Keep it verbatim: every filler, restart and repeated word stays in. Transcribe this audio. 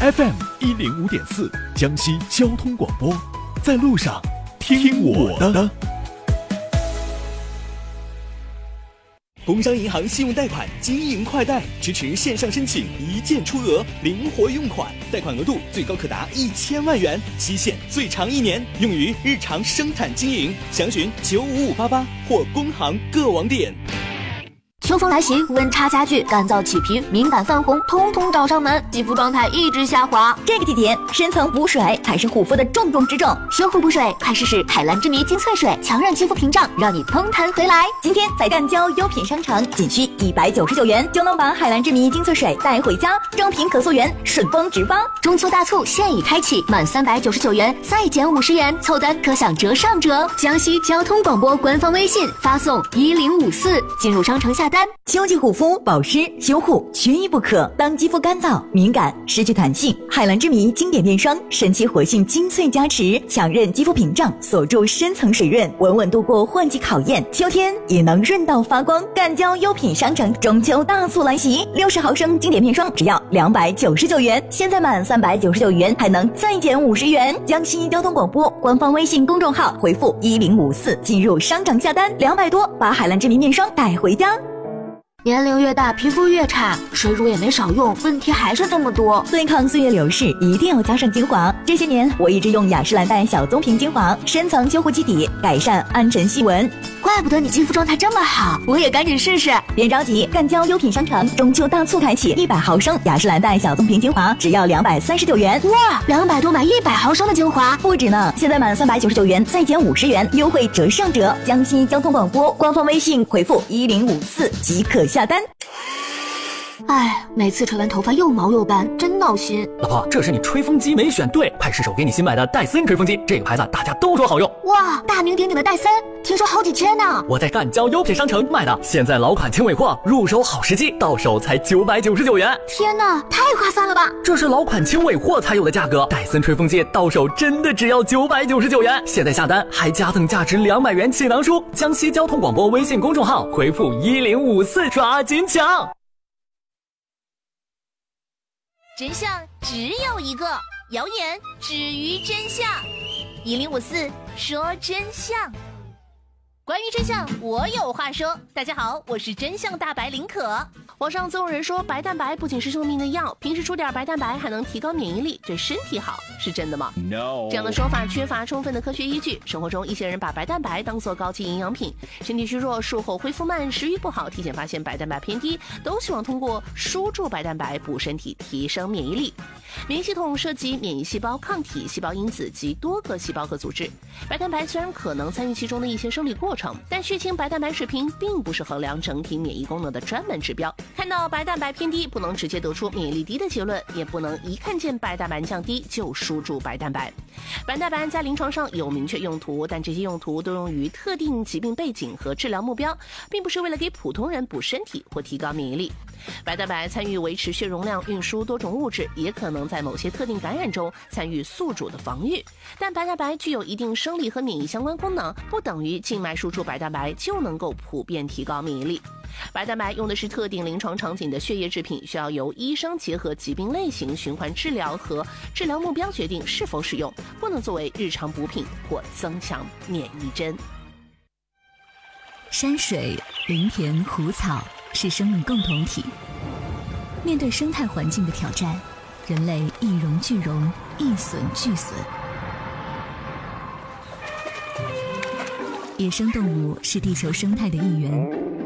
F M 一零五点四，江西交通广播，在路上听我的。 工商银行信用贷款经营快贷，支持线上申请，一键出额，灵活用款，贷款额度最高可达一千万元，期限最长一年，用于日常生产经营。详询九五五八八或工行各网点。 秋风来袭，温差加剧，干燥起皮，敏感泛红，通通找上门，肌肤状态一直下滑。 这个季节，深层补水才是护肤的重中之重。 修护补水，快试试海蓝之谜精粹水，强韧肌肤屏障，让你嘭弹回来。 今天在赣胶优品商城，仅需一百九十九元就能把海蓝之谜精粹水带回家，正品可溯源，顺丰直发。 中秋大促现已开启，满三百九十九元再减五十元，凑单可享折上折。江西交通广播官方微信发送一零五四进入商城下单。 秋季护肤保湿修护缺一不可。当肌肤干燥敏感失去弹性，海蓝之谜经典面霜神奇活性精粹加持，强韧肌肤屏障，锁住深层水润，稳稳度过换季考验，秋天也能润到发光。赣胶优品商城中秋大促来袭，六十毫升经典面霜只要两百九十九元，现在满三百九十九元还能再减五十元。江西交通广播官方微信公众号回复一零五四进入商城下单，两百多把海蓝之谜面霜带回家。 年龄越大，皮肤越差，水乳也没少用，问题还是这么多。 对抗岁月流逝，一定要加上精华。这些年，我一直用雅诗兰黛小棕瓶精华，深层修护基底，改善暗沉细纹。 怪不得你肌肤状态这么好，我也赶紧试试。 别着急，赣胶优品商城中秋大促开启，一百毫升雅诗兰黛小棕瓶精华只要两百三十九元。 哇，两百多买一百毫升的精华， 不止呢！现在满三百九十九元再减五十元，优惠折上折。江西交通广播官方微信回复一零五四即可下单。 哎，每次吹完头发又毛又斑，真闹心。 老婆，这是你吹风机没选对，快试手给你新买的戴森吹风机，这个牌子大家都说好用。 哇，大名鼎鼎的戴森，听说好几千呢。 我在赣胶优品商城买的，现在老款轻尾货，入手好时机，到手才九百九十九元。 天哪，太划算了吧！ 这是老款轻尾货才有的价格，戴森吹风机到手真的只要九百九十九元。现在下单还加赠价值两百元气囊书。江西交通广播微信公众号回复一零五四抓紧抢。 真相只有一个，谣言止于真相。一零五四说真相，关于真相，我有话说。大家好，我是真相大白林可。网上总有人说白蛋白不仅是生命的药，平时吃点白蛋白还能提高免疫力，对身体好，是真的吗 ？No， 这样的说法缺乏充分的科学依据。生活中一些人把白蛋白当作高级营养品，身体虚弱、术后恢复慢、食欲不好，体检发现白蛋白偏低，都希望通过输注白蛋白补身体，提升免疫力。免疫系统涉及免疫细胞、抗体、细胞因子及多个细胞和组织。白蛋白虽然可能参与其中的一些生理过程，但血清白蛋白水平并不是衡量整体免疫功能的专门指标。看到白蛋白偏低，不能直接得出免疫力低的结论，也不能一看见白蛋白降低就输注白蛋白。白蛋白在临床上有明确用途，但这些用途都用于特定疾病背景和治疗目标，并不是为了给普通人补身体或提高免疫力。白蛋白参与维持血容量、运输多种物质，也可能在某些特定感染中参与宿主的防御。但白蛋白具有一定生理和免疫相关功能，不等于静脉输注白蛋白就能够普遍提高免疫力。白蛋白用的是特定临床场景的血液制品，需要由医生结合疾病类型、循环治疗和治疗目标决定是否使用，不能作为日常补品或增强免疫针。 山水、林田、湖草是生命共同体。面对生态环境的挑战，人类一荣俱荣，一损俱损。野生动物是地球生态的一员，